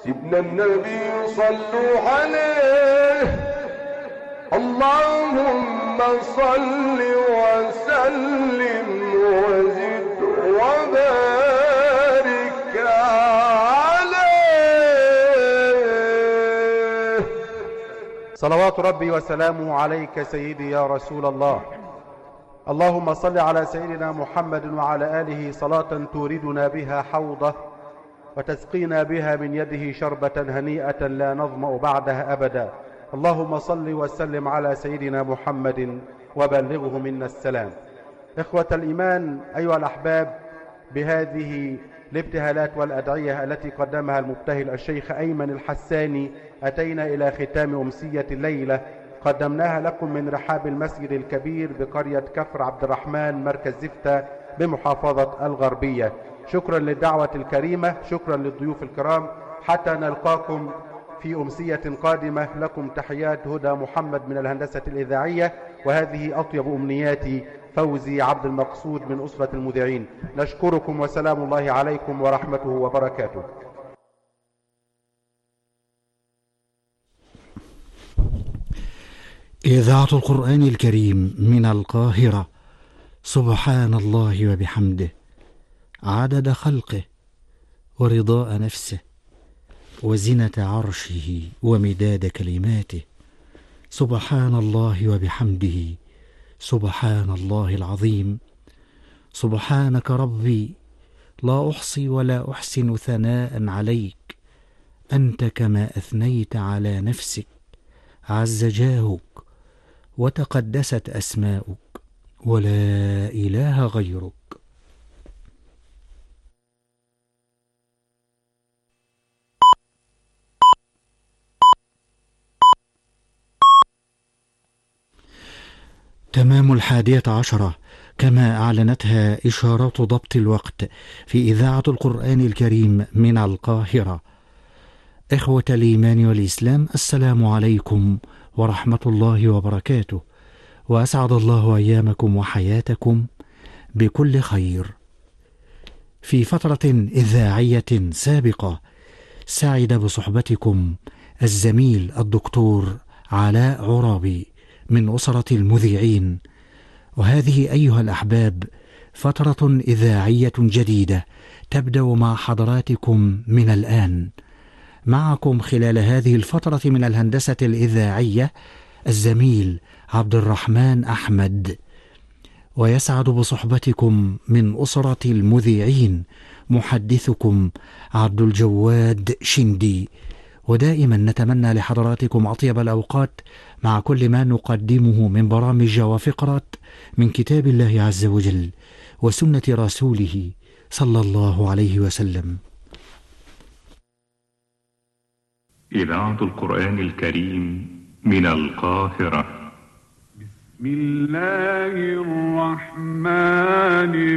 سيدنا النبي صلوا عليه. اللهم صل وسلم وزد وبارك عليه. صلوات ربي وسلامه عليك سيدي يا رسول الله. اللهم صل على سيدنا محمد وعلى آله صلاة توردنا بها حوضه وتسقينا بها من يده شربة هنيئة لا نظمأ بعدها أبدا. اللهم صل وسلم على سيدنا محمد وبلغه منا السلام. إخوة الإيمان أيها الأحباب، بهذه الابتهالات والأدعية التي قدمها المبتهل الشيخ أيمن الحساني أتينا إلى ختام أمسية الليلة قدمناها لكم من رحاب المسجد الكبير بقرية كفر عبد الرحمن مركز زفتة بمحافظة الغربية. شكرا للدعوة الكريمة، شكرا للضيوف الكرام، حتى نلقاكم في أمسية قادمة. لكم تحيات هدى محمد من الهندسة الإذاعية، وهذه أطيب أمنياتي فوزي عبد المقصود من أسرة المذيعين. نشكركم وسلام الله عليكم ورحمته وبركاته. إذاعة القرآن الكريم من القاهرة. سبحان الله وبحمده عدد خلقه ورضاء نفسه وزنة عرشه ومداد كلماته. سبحان الله وبحمده سبحان الله العظيم. سبحانك ربي لا أحصي ولا أحسن ثناء عليك، أنت كما أثنيت على نفسك، عز جاهك وتقدست أسماؤك، ولا إله غيرك. تمام 11 كما أعلنتها إشارات ضبط الوقت في إذاعة القرآن الكريم من القاهرة. إخوة الإيمان والإسلام، السلام عليكم ورحمة الله وبركاته، وأسعد الله أيامكم وحياتكم بكل خير. في فترة إذاعية سابقة سعد بصحبتكم الزميل الدكتور علاء عرابي من أسرة المذيعين، وهذه أيها الأحباب فترة إذاعية جديدة تبدأ مع حضراتكم من الآن. معكم خلال هذه الفترة من الهندسة الإذاعية الزميل عبد الرحمن أحمد، ويسعد بصحبتكم من أسرة المذيعين محدثكم عبد الجواد شندي. ودائما نتمنى لحضراتكم أطيب الأوقات مع كل ما نقدمه من برامج وفقرات من كتاب الله عز وجل وسنة رسوله صلى الله عليه وسلم. إذاعة القرآن الكريم من القاهرة. بسم الله الرحمن